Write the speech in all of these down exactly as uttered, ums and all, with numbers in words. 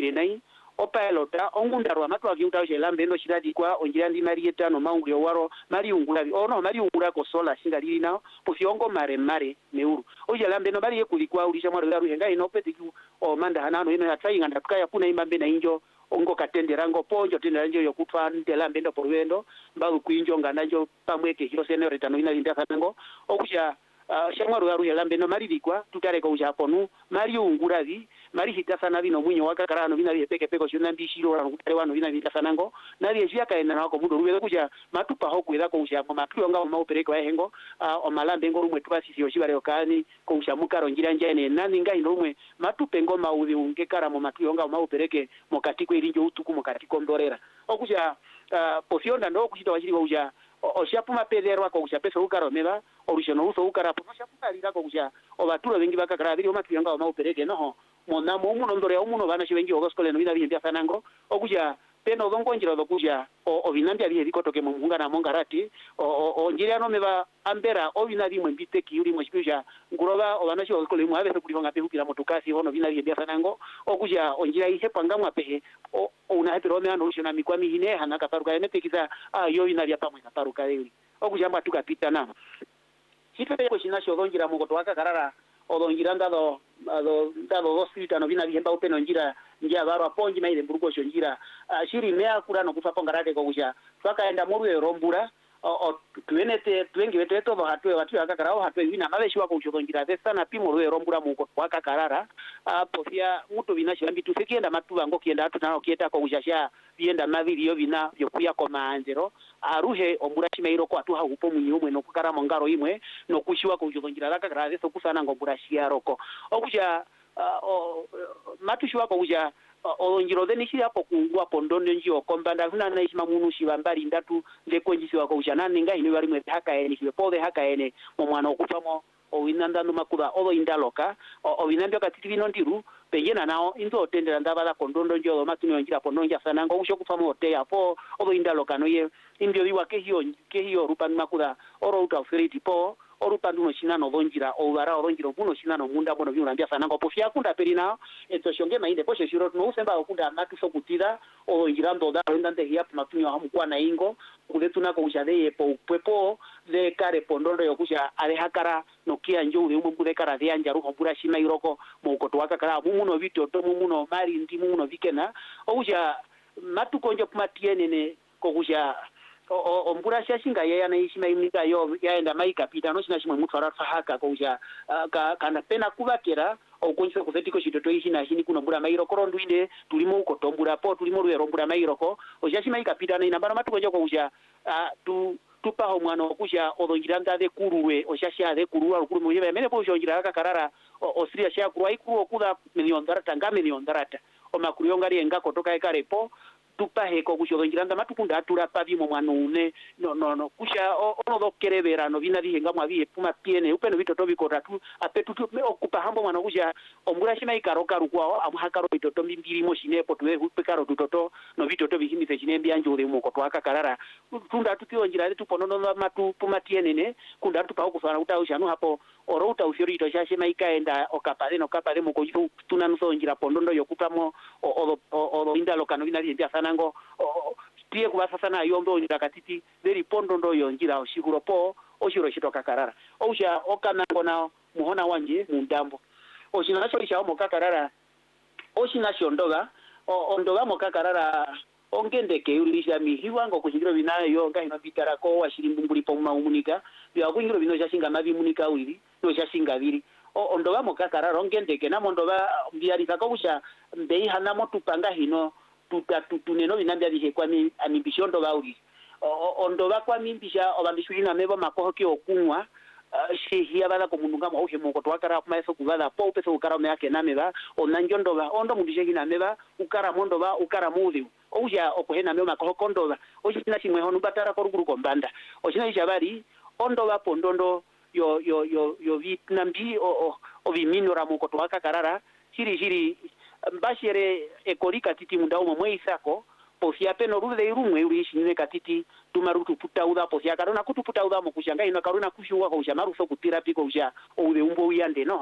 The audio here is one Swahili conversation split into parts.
ngire nai o pilota ongundarwa matwa kiuta chelambe ndo chitati kwa onjira ndi marieta no maungule waro mari ungula ono mari ungula ko sola singali nao pofiongo mare mare meuru o chelambe no bari yekulikwa ulisha mwaro garu henga ino petiku o manda hanano ino yatsai nganda tukaya kuna imambe na injo ongo katendera ngo ponjo tendera njo yokutwa ndelambe ndo porwendo mbalu kuinjo nganda njo pamweke hiro senero tano ina linda kango okucha Uh, shamwaru garu helambe no mari vikwa tutare ko japonu mari unguravi mari hitasana bino munyo wakakarano bina bipeke peko shuna mbishiro ran kutare wano bina bitasanango nari ejia kaenda nako mudo ruwe kuja matupa hoku eda ko ushamo matuyo nga ma opereke wa hengo uh, o malambe ngo rumwe twasisi oshibare okani ko ushamuka rongira njane nani nga indumwe matupe ngo maudhi ungekara mo matuyo nga ma opereke mokatiko irinjo utuku mokatiko ndorera okuja uh, posionda ndo kushita wachiri ko uja o shapuma pederwa ko usha pesa ukaromeba olushono uso ukarapo no shapukalira ko usha obaturo bengi bakakara biri omatuyanga ma opereke no mona mo muno ndore omuno bana shibengi ogoskole no bina bindi afanango okuja peno dongonjira dokuja o obinandi ali bikotoke mu munga na mongarati o o njira no meba ambera obina bimwe mbiteki yuri mo shikuja nguroba obana shi ogoskole mu abe kuli honga pehukira motukasi hono bina bindi afanango okuja onjira ihe pangamwa pehe o una hetero me ano ushona mikwami hine hanaka paruka ene pekiza a yo bina bya pamwe na paruka yuri okuja mba tukapita na chitwe ko shinasho donjira mu kotwaka karara odonjira ndado ado ndado dosita no bina bihemba upeno njira njia baro aponji maile mburuko shonjira uh, shiri mea kura no kufa pongarate ko kusha twakaenda muruwe rombura o tuenete tuengi weteto bo hatwe watu akakarao hatwe bina mabeshi wako ushonjira thesa na pimo ruwe rombura mu kotwaka karara apo pia mutu binashi ambi tufikienda matuba ngo kienda atu nao kieta ko kushasha bienda mavili bina byo kuya ko maanzero aruhe ombura chimeiro ko atu hagupo munyumwe no kukara mongaro imwe no kushiwa ko ushonjira akakarara thesa kusana ngo burashia roko okuja uh, matushiwa ko kuja olonjiro deni shi hapo kungwa pondondo njio kombanda huna na ishima munu shibambari ndatu ndeko njisi wako ushana ninga ino yari mwe haka ene shibe pode haka ene mo mwana okufamo o winanda no makuda olo indaloka o winanda katiti bino ndiru pejena nao inzo tendera ndabala kondondo njio matuni onjira pononja sananga usho kufamo hote hapo olo indaloka no ye indio biwa ke hiyo ke hiyo rupan makuda oro uta authority po orupandu no shinano bonjira obara oronjiro buno shinano munda bono byuna mbya sananga pofia kunda perina eto shonge mainde poshe shiro no usemba okunda matu sokutira oronjira ndoda ndande hiya matunyo hamu kwa na ingo kuletuna ko ushade po pepo de kare pondondo yokusha ale hakara no kia njo ule umbu de kara de anja ruho bura shima iroko mo kotwaka kala mumuno vito to mumuno mari ndi mumuno vikena okusha matu konjo pumatiene ne kokusha o ombura shashinga yeye anaishima imika yo yaenda maika pita no shina shimwe muthu arafa haka koja uh, kana pena kuvatera okunjisa kuzetiko chitoto ichi na chini kuno mbura mairo korondu inde tulimo uko tombura po tulimo ruero mbura mairo ko ojashima ikapita na inambara matu konjo koja uh, tu tupa ho mwana okusha odonjiranda de kuruwe oshasha de kuruwa rukuru mujebe mene po jonjira aka karara osria sha kuruwa ikuru okuda milion darata nga milion darata o makuriyongari enga kotoka ekarepo tupa heko kushodonjiranda matukunda atura pavimo mwanune no no no kusha ono dokerebera no bina bihenga mwabiye puma piene upeno bitoto bikota tu apetu tu okupa hambo mwana kusha ombura shima ikaroka rukwao amhakaro bitoto mbiri mo shinepo tuwe upekaro tutoto no bitoto bihimise shinembi anjure mu kotwaka karara tunda tukionjira tu ponono matu puma tiene ne kunda tupa okufana utausha no hapo oro utausiri to shashima ikaenda okapale no kapale mu kojitu tunanso njira pondondo yokupamo o o indalo kano bina bindi nango tie kubasa sana yombe onjira katiti deri pondo ndo yonjira oshiguro po oshiro shitoka karara osha okanango na muhona wanje mundambo oshina nacho lisha mo kakarara oshina shondoga ondoga mo kakarara ongendeke ulisha mihiwango kushigiro binayo yo ngahino bitara ko washirimbunguli po maunika bya kunyiro bino shashinga mavi munika wili no shashinga bili ondoga mo kakarara ongendeke na mondoga byari kakusha mbei hana mo tupanga hino tuta tutuneno binambya bihe kwa mi amibishondo bauli ondo bakwa mimbisha obambishwina mebo makohoke okunwa shehia bala komununga mwa uhe moko twakara kuma eso kubala po upeso ukara me yake nameba onanjondo ba ondo mundishe kina meba ukara mondo ba ukara mudhi oja okuhena mema makohokondo ba oshina chimwe honu batara koruguru kombanda oshina ishabari ondo ba pondondo yo yo yo yo vitnambi o o biminora moko twaka karara shiri shiri mbashere ekolika titi mundao mwe isako posia peno rude irumwe urishi nene katiti tumarutu putauda posia karona kutuputauda mo kushanga ina karona kushuwa ko ushamaru so kutira piko usha oude umbo uyande no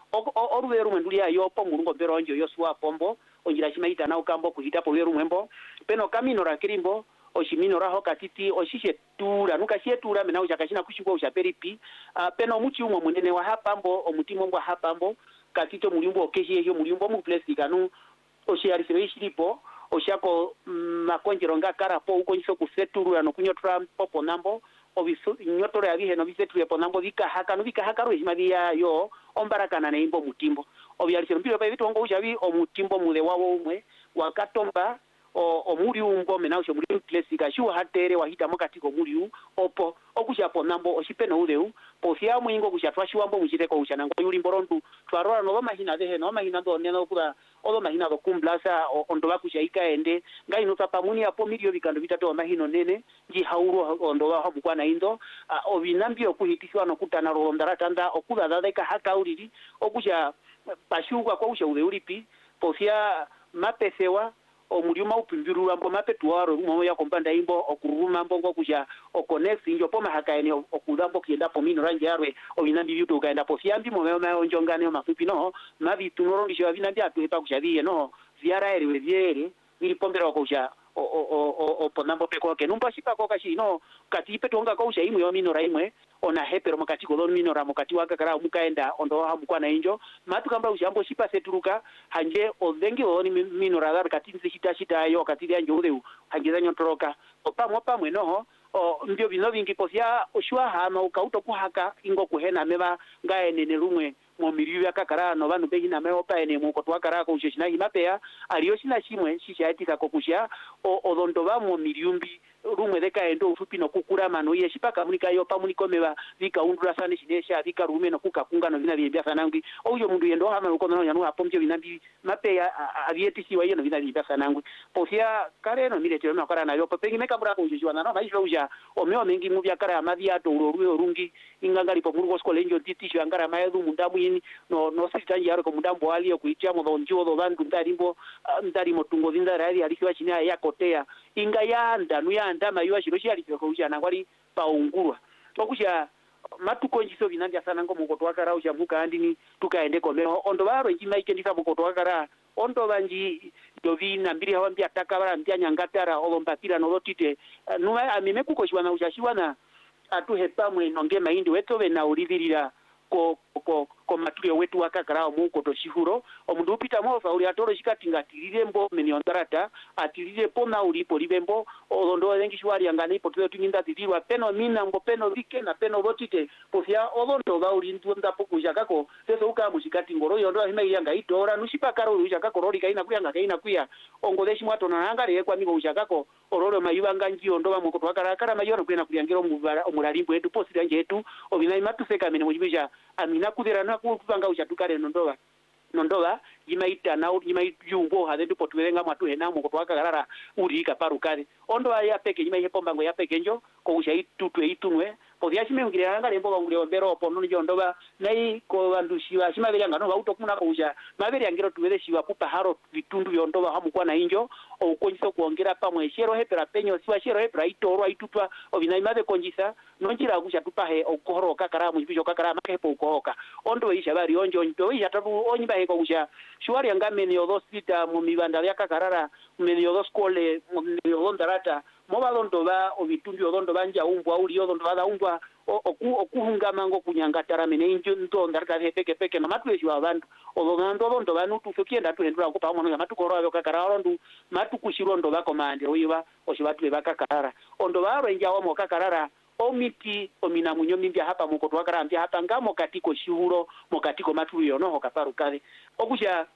oruwe rumwe ndulia yopo mulungo beronjo yoswa pombo onjira chimaita na ukambo kuhita po rumwembo peno kamino rakirimbo oshimino raho katiti oshishe tura nuka shetura mena ujakashina kushikwa ushaperipi uh, peno muti umwe munene wa hapambo omutimo mbwa hapambo katito mulimbo okeshe yo mulimbo mu plastic anu oshiarisiro ishilipo oshako mm, makonjero nga karapo ukonyiso kuseturura no kunyotura popo nambo obisu nyotore abihe no bisetuye po nambo bika haka no bika haka ro himabia yo ombarakana na imbo mutimbo obiarisiro mpiro pa bitu ngo ujabi omutimbo mule wawo umwe wakatomba o omuri umbo mena usho muri plastic shu hatere wahita mokatiko muri opo okusha po nambo oshipeno uleu pofia mwingo kushatwa shiwambo muchiteko ushanango yuli mborondu twarora no mahina dehe no mahina do neno kuda odo mahina do kumblasa ondo bakusha ikaende ngai no tapamuni apo milio bikando bitatu mahino nene ji hauro ondo wa mukwana indo uh, obinambio kuhitiswa no kutana ro ndaratanda okuda dadaika haka ulili okusha pashugwa kwa usha ulipi pofia mapesewa omuliuma upimbiru ambo mapetuaro mo ya kompanda imbo okuruma mbongo kuja okonex injo poma hakaeni okudambo kienda pomino ranje arwe obinambi bitu kaenda pofiambi mo mema onjongane mafupi no mabi tunoro bisho binambi atuhepa kushabiye no ziara eri weziere ilipombera kuja o o o o ponambo peko ke numba shipa ko kashi no katipe tonga ko usha imwe yo minora imwe ona hepero mukati ko don minora mukati waka kara mukaenda ondo ha mukwana injo matu kamba ushambo shipa seturuka hanje ozengi oni minora dar kati nzishita shita yo kati ya njodeu hanje zanyo toroka opamwe pamwe no o mbio bino bingi posia oshwa hama ukauto kuhaka ingo kuhena meba ngaene ne rumwe mo miriu ya kakara no banu begi na meho pa ene mo kotwa kara ko ushina himapea aliyo shina shimwe shisha etika kokusha o odondo ba mo miriumbi rumwe deka endo ufupi no kukura mano ye shipaka munika yo pamuniko meba vika undura sana shinesha vika rume no kukakunga no bina byebya sanangi oyo mundu yendo hama uko no yanu apomje binambi mapea avietisi wa yeno bina byebya sanangi pofia kare no mire tero no kara na yo pengi meka bura ko ushwa na no maisho uja o meo mengi mu bya kara amavi ato uruwe rungi ingangali po murugo sko lenjo titisho angara mayedu mundamu yini no no sitanji yaro ko mundambo ali yo kuitia mo donjo do bandu ndarimbo ndarimo tungo vindara ali alikiwa chini ya kotea inga yanda nuyanda mayuwa shiro shi alipyo ko uja nangwali paungurwa okusha matukonjiso binandi asana ngo mukoto wakara uja muka andini tukaende komeho ondo baro njima ikendisa mukoto wakara ondo banji dovina mbiri hawambi atakabara mbia nyangatara olombapira nolotite nuwa amime kukoshwa na ushashiwa na atuhepa mwe nonge mahindi wetobe na ulivirira ko ko ko matuyo wetu wakakara muko to shihuro omundu upita mofa uli atoro shikatinga tirire mbo meniondarata atirire pona ulipo libembo ondo wengi shwari yangani potwe tuninda tidirwa peno mina mbo peno like na peno botite pofia odondo ba uli ndunda pokuja kako seso uka mushikati ngoro yondo hima yanga itora nushipa karo uja kako rori kaina kuyanga kaina kuya ongodeshi mwato na ngare kwa migo uja kako ororo mayibanga njio ndo ba muko twakara kara mayono kwena kulyangiro omulalimbo etu posira nje etu obina imatuseka mene mujibija amina kudera na kupanga uchatukare nondoba nondoba yimaita na yimayumbo hade ndipo tuwenga mwatu hena mu kotwaka garara uri kaparukare ondoba ya peke yimaye pombango ya peke njo ko ushaitu tweitunwe podia chime ngire anga lembo ngure ombero opono njo ndoba nai ko bandushiwa chimabere ngano ba utokuna ko uja mabere angiro tuwele shiwa pupa haro vitundu yondoba hamu kwa na injo o konjiso kuongera pamwe shero hepera penyo siwa shero hepera itoro aitutwa obina imabe konjisa nonjira gusha tupahe okoro kakara mu bijo kakara makepo ukoroka ondo isha bari onjo ndo isha tabu onyiba he ko gusha shwari anga meni yodosita mu mibanda ya kakarara meni yodoskole mu yodondarata mobalondo ba obitumbi yodondo banja umbwa uli yodondo bada umbwa oku okuhunga mango kunyangatara mene injo ndo ndarika peke peke na matu ejo abantu odondo bondo banu tufikienda tuhendura ko pamwe na matu koro kakara ndo matu kushirondo bakomande oyiba oshibatu bakakarara ondo baro injawo mo kakarara omiti omina munyo mimbya hapa muko twakara ambya hapa ngamo katiko shihuro mokatiko matu yono hokaparukave okusha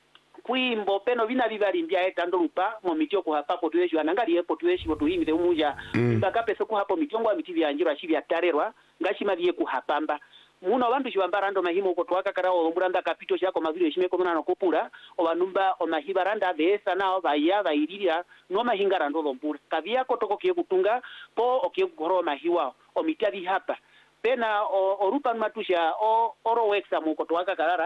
kuimbo peno vina vivari mbya etando lupa mo mitio ko hapa potuesho anangali epo tueshi potuhimide umuja mbaka peso ko hapo mitiongo miti vya njira shivya tarerwa ngashima vie ku hapamba muno bantu shibambarando mahimo ko twaka kara omuranda kapito shako mavile shime ko nana kopura obanumba omahibaranda besa nao baya bairira no mahingara ndo lompura kavia ko toko kie kutunga po okie goro mahiwa omitiavi hapa pena orupa matusha o oro wexa muko twaka karara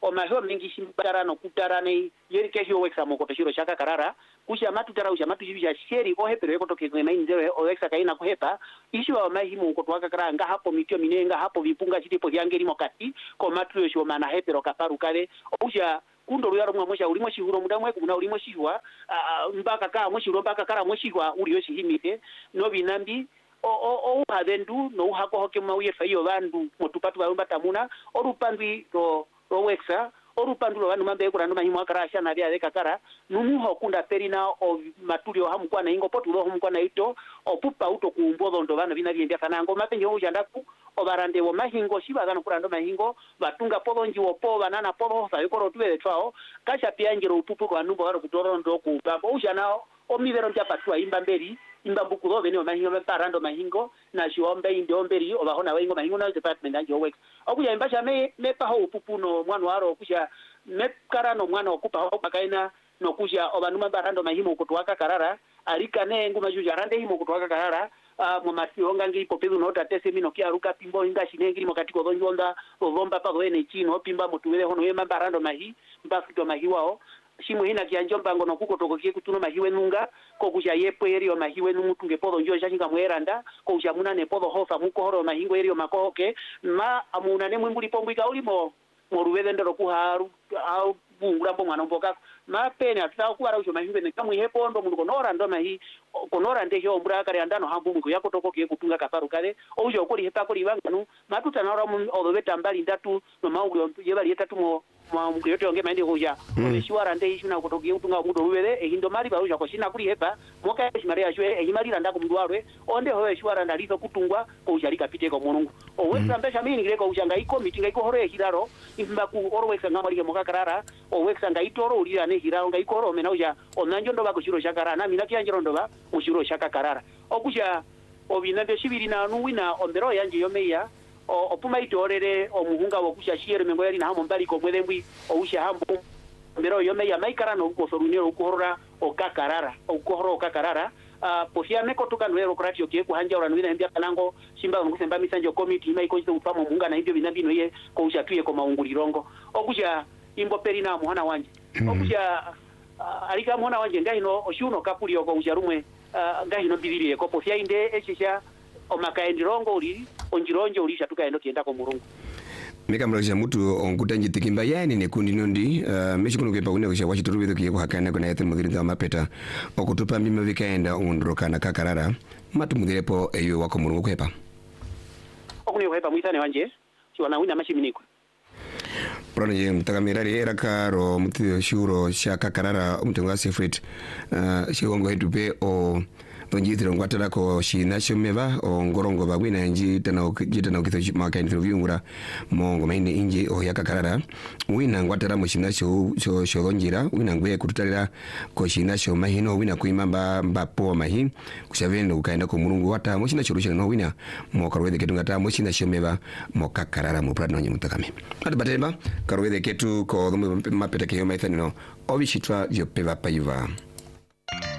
o mahyo mingi shimbara no kutarane yeri kesho weksa moko to shiro shaka karara kusha matu tara usha matu jibisha sheri o hepero ko to ke na inzero o weksa kaina ko hepa ishu wa mahi mu ko twaka kara nga hapo mitio minenga hapo vipunga chiti po vyangeri mokati ko matu yo shoma na hepero kaparu kale usha kundo ruyaro mwa mosha ulimo shihuro muda mwe kuna ulimo shihwa mbaka ka moshiro mbaka kara moshihwa uri yo shihimite no binambi o o o hadendu no hako hoke mauye fayo bandu motupatu barumba tamuna orupandwi ro ro weksa orupandulo vanhu mambe kurando mahimo akarasha na vya kakara numu hokunda perina o matulio hamukwa na ingo potulo hamukwa na ito opupa uto kuumbodo ndo vana vina viendia fanango mapenye ho jandaku obarande wo mahingo shiba gano kurando mahingo batunga podo njiwo po banana podo fa yikoro tuwe twao kasha pia ngiro upupu kwa numbo waro kutoro ndo kubambo ujanao omivero ntia patua imba mberi imba bukulo bene mahingo parando mahingo na shiombe indomberi obahona wengo mahingo na department anjo wex okuya imbasha me me paho upupu no mwana waro kusha me karano mwana okupa ho pakaina no kusha obanuma barando mahimo kutwaka karara alika ne nguma juja rande himo kutwaka karara uh, mu masionga ngi popedu no tatese mino kia ruka pimbo inga shinengi mo katiko donjonda ovomba pa wene chino pimba mutuwele hono yema barando mahi mbafito mahi wao shimu hina kianjomba ngono kuko toko kie kutuno mahiwe nunga ko kusha yepo erio mahiwe nungu tunge podo njo shinga mweranda ko kusha munane podo hofa muko horo mahingo erio makoke ma amunane mwimbuli pombika ulimo moruwele ndero kuharu au bungura mbo mwana mboka mapene atsaku kuara ucho mahingo ne kamwe hepo ndo mundu konora ndo mahi konora nde yo mbura kare andano hambu mungu yako toko kie kutunga kaparu kale ojo koli hepa koli banganu matuta na ro odobeta mbali ndatu no maungu yebali yetatu mo mungu yote onge maende kuja omeshwara nde ishu na kutokia utunga mundu ruwele ehindo mali baruja ko shina kuli hepa moka shimaria shwe ehimali randa kumndu warwe onde howe shwara ndalizo kutungwa ko ujalika piteko mungu owesa mbesha mini ngireko ujanga iko mitinga iko hore hiraro imba ku orwesa ngamali moka karara owesa ngaitoro ulira ne hiraro ngaikoro mena uja onanjo ndo bako shiro shakara na mina kianjiro ndo ba mushiro shaka karara okuja obinande shibiri na nuwina ombero yanje yomeya opuma itorere omuhunga wokusha shiere mengo yali na hamo mbali ko mwedembwi ousha hambo mbero yome ya maikara no ko sorunyo ukorora okakarara ukorora okakarara uh, pofia meko tuka nwero kratio kie ku hanja uranwina embia kanango shimba ngusemba misanjo committee mai ko izo upamo munga na ibyo binabino ye ko usha tuye ko maungulirongo okusha imbo perina muhana wanje okusha uh, alika muhana wanje ngahino oshuno kapuli ko usha rumwe uh, ngahino bibiri ko pofia inde echisha omakaendirongo uli onjironjo ulisha tukaendo kienda ko murungu meka mrasha mutu onkutanji tikimba yani ne kundi nondi uh, meshikuno kepa une kusha wachi turubedo kiye kuhakana kuna yathu mugiringa mapeta okutupa mima vikaenda undroka na kakarara matu mugirepo eyo wako murungu kepa okuni kepa muitane wanje chiwana wina mashiminiko Prana je mtakamirari era karo mutu shuro sha kakarara umtenga sefrit uh, shiwongo hetupe o tonjitiro ngwatala ko shinasho meva o ngorongo bagwina nji tana jitana ukitho maka interview ngura mongo maine inje o yakakarara wina ngwatala mo shinasho sho sholonjira wina ngwe kututalira ko shinasho mahino wina kuimamba mbapo mahi kushavendo ukaenda ko murungu wata mo shinasho rusha no wina mo karwede ketu ngata mo shinasho meva mo kakarara mo pradno nyimutakame ati batemba karwede ketu ko mapeta ke yo maithanino obishitwa vyo peva paiva.